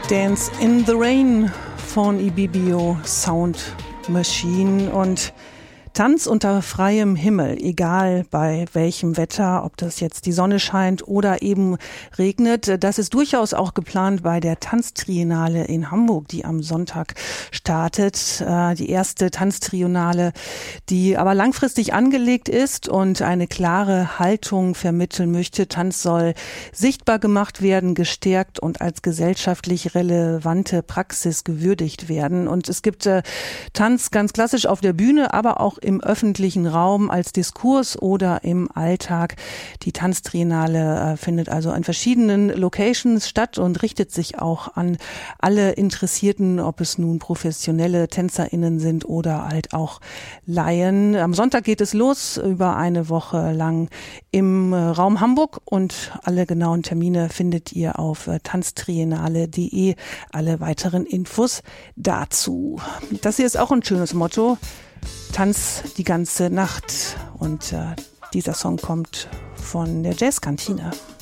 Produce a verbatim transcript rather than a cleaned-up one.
Dance in the Rain von Ibibio Sound Machine und Tanz unter freiem Himmel, egal bei welchem Wetter, ob das jetzt die Sonne scheint oder eben regnet. Das ist durchaus auch geplant bei der Tanztriennale in Hamburg, die am Sonntag startet. Die erste Tanztriennale, die aber langfristig angelegt ist und eine klare Haltung vermitteln möchte. Tanz soll sichtbar gemacht werden, gestärkt und als gesellschaftlich relevante Praxis gewürdigt werden. Und es gibt Tanz ganz klassisch auf der Bühne, aber auch im öffentlichen Raum als Diskurs oder im Alltag. Die Tanztriennale äh, findet also an verschiedenen Locations statt und richtet sich auch an alle Interessierten, ob es nun professionelle TänzerInnen sind oder halt auch Laien. Am Sonntag geht es los, über eine Woche lang im äh, Raum Hamburg, und alle genauen Termine findet ihr auf äh, tanztriennale punkt de. Alle weiteren Infos dazu. Das hier ist auch ein schönes Motto. Tanz die ganze Nacht, und äh, dieser Song kommt von der Jazzkantine.